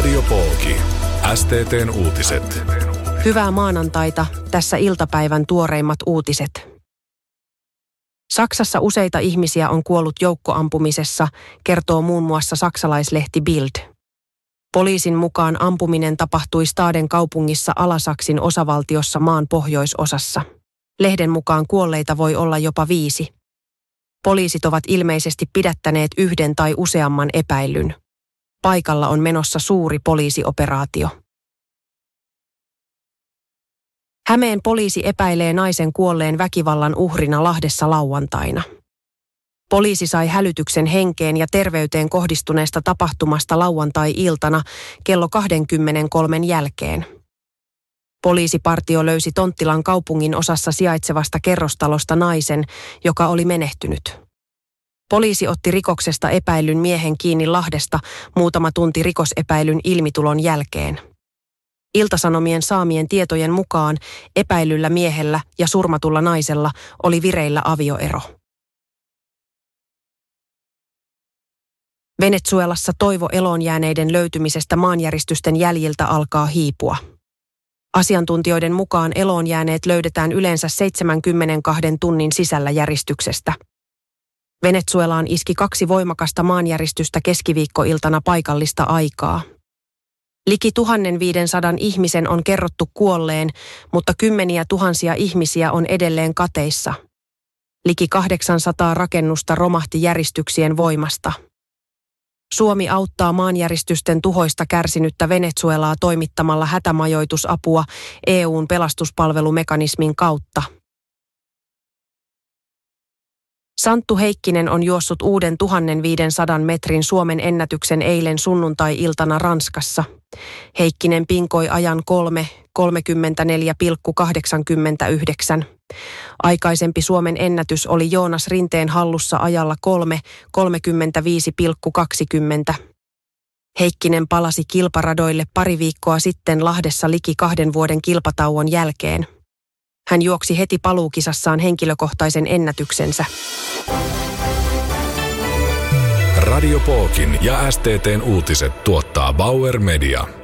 Radio Pooki. STT:n uutiset. Hyvää maanantaita, tässä iltapäivän tuoreimmat uutiset. Saksassa useita ihmisiä on kuollut joukkoampumisessa, kertoo muun muassa saksalaislehti Bild. Poliisin mukaan ampuminen tapahtui Staden kaupungissa Alasaksin osavaltiossa maan pohjoisosassa. Lehden mukaan kuolleita voi olla jopa 5. Poliisit ovat ilmeisesti pidättäneet 1 tai useamman epäillyn. Paikalla on menossa suuri poliisioperaatio. Hämeen poliisi epäilee naisen kuolleen väkivallan uhrina Lahdessa lauantaina. Poliisi sai hälytyksen henkeen ja terveyteen kohdistuneesta tapahtumasta lauantai-iltana kello 23 jälkeen. Poliisipartio löysi Tonttilan kaupungin osassa sijaitsevasta kerrostalosta naisen, joka oli menehtynyt. Poliisi otti rikoksesta epäillyn miehen kiinni Lahdesta muutama tunti rikosepäilyn ilmitulon jälkeen. Iltasanomien saamien tietojen mukaan epäilyllä miehellä ja surmatulla naisella oli vireillä avioero. Venezuelassa toivo eloonjääneiden löytymisestä maanjäristysten jäljiltä alkaa hiipua. Asiantuntijoiden mukaan eloonjääneet löydetään yleensä 72 tunnin sisällä järistyksestä. Venezuelaan iski 2 voimakasta maanjäristystä keskiviikkoiltana paikallista aikaa. Liki 1500 ihmisen on kerrottu kuolleen, mutta kymmeniä tuhansia ihmisiä on edelleen kateissa. Liki 800 rakennusta romahti järistyksien voimasta. Suomi auttaa maanjäristysten tuhoista kärsinyttä Venezuelaa toimittamalla hätämajoitusapua EU:n pelastuspalvelumekanismin kautta. Santtu Heikkinen on juossut uuden 1500 metrin Suomen ennätyksen eilen sunnuntai-iltana Ranskassa. Heikkinen pinkoi ajan 3:34,89. Aikaisempi Suomen ennätys oli Joonas Rinteen hallussa ajalla 3:35,20. Heikkinen palasi kilparadoille pari viikkoa sitten Lahdessa liki 2 vuoden kilpatauon jälkeen. Hän juoksi heti paluukisassaan henkilökohtaisen ennätyksensä. Radio Pookin ja STT:n uutiset tuottaa Bauer Media.